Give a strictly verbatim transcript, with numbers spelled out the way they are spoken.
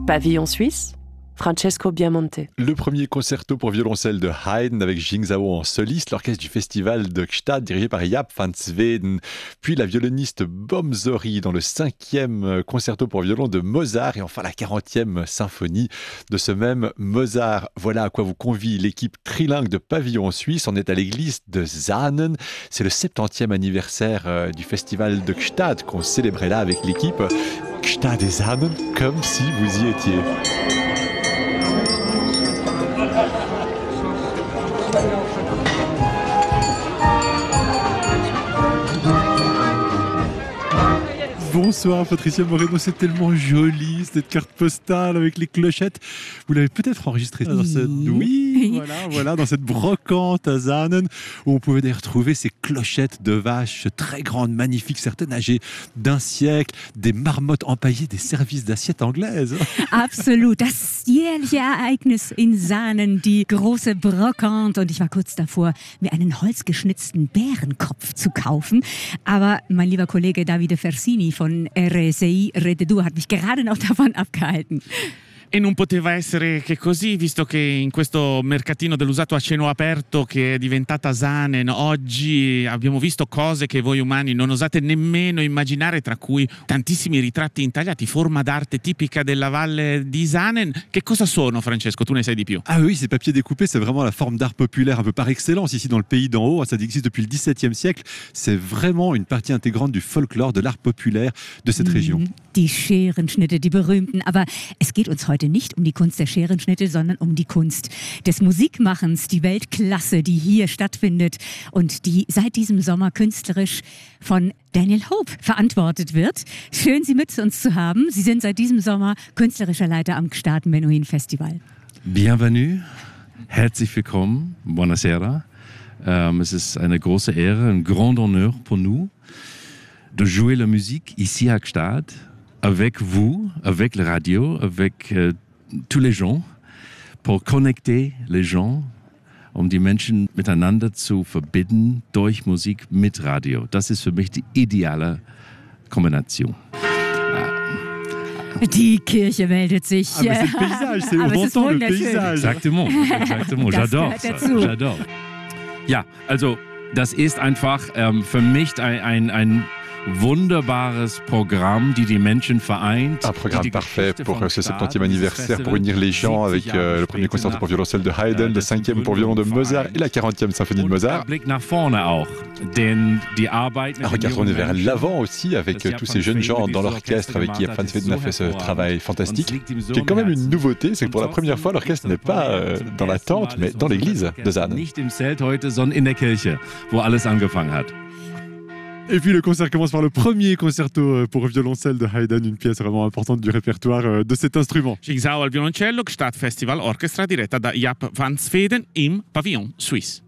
Pavillon suisse, Francesco Biamonte. Le premier concerto pour violoncelle de Haydn avec Jingzhao en soliste, l'orchestre du festival de Gstaad dirigé par Jaap van Zweden, puis la violoniste Bomzori dans le cinquième concerto pour violon de Mozart et enfin la quarantième symphonie de ce même Mozart. Voilà à quoi vous convie l'équipe trilingue de Pavillon suisse. On est à l'église de Zahnen. C'est le septantième anniversaire du festival de Gstaad qu'on célébrait là avec l'équipe. Gstaad et Zahnen, comme si vous y étiez. Bonsoir Patricia Moreno, c'est tellement joli cette carte postale avec les clochettes. Vous l'avez peut-être enregistrée dans cette... Oui, voilà, voilà, dans cette brocante à Zahnen où on pouvait d'ailleurs trouver ces clochettes de vaches très grandes, magnifiques, certaines âgées d'un siècle, des marmottes empaillées, des services d'assiettes anglaises. Absolut, das jährliche Ereignis in Zahnen, die große Brocante. Und ich war kurz davor, mir einen holzgeschnitzten Bärenkopf zu kaufen. Aber mein lieber Kollege Davide Fersini von R S I Rete due hat mich gerade noch davon abgehalten. E non poteva essere che così, visto che in questo mercatino dell'usato a cielo aperto che è diventata Zahnen, oggi abbiamo visto cose che voi umani non osate nemmeno immaginare, tra cui tantissimi ritratti intagliati, forma d'arte tipica della valle di Zahnen. Che cosa sono, Francesco? Tu ne sai di più. Ah oui, ces papiers découpés, c'est vraiment la forme d'art populaire un peu par excellence ici dans le pays d'en haut. Ça existe depuis le dix-septième siècle. C'est vraiment une partie intégrante du folklore, de l'art populaire de cette région. Die Scherenschnitte, die berühmten. Aber es geht uns heute nicht um die Kunst der Scherenschnitte, sondern um die Kunst des Musikmachens, die Weltklasse, die hier stattfindet und die seit diesem Sommer künstlerisch von Daniel Hope verantwortet wird. Schön, Sie mit uns zu haben. Sie sind seit diesem Sommer künstlerischer Leiter am Gstaad Menuhin Festival. Bienvenue, herzlich willkommen, buonasera. Ähm, es ist eine große Ehre, un grand honneur pour nous de jouer la musique ici à Gstaad, avec vous, avec le radio, avec euh, tous les gens, pour connecter les gens, um die Menschen miteinander zu verbinden durch Musik mit Radio. Das ist für mich die ideale Kombination. Die Kirche meldet sich. Ah, mais c'est le paysage, c'est on entend le paysage. Exactement, exactement. J'adore ça. J'adore. Ja, also das ist einfach ähm, für mich ein, ein, ein wunderbares Programme die die Menschen vereint. Un programme parfait pour ce septantième anniversaire, pour unir les gens avec euh, le premier concerto pour violoncelle de Haydn, le cinquième pour violon de Mozart et la quarantième symphonie de Mozart. Regardons on est vers l'avant aussi avec tous ces jeunes gens dans l'orchestre avec qui Jaap van Zweden a fait ce travail fantastique. Qui est quand même une nouveauté, c'est que pour la première fois l'orchestre n'est pas euh, dans la tente mais dans l'église de Zahnen. Nicht im Zelt heute, sondern in der Kirche, wo alles angefangen hat. Et puis le concert commence par le premier concerto pour violoncelle de Haydn, une pièce vraiment importante du répertoire de cet instrument. Jingzhao al violoncello, Gstaad Festival Orchestra diretta da Jaap van Zweden im Pavillon Suisse.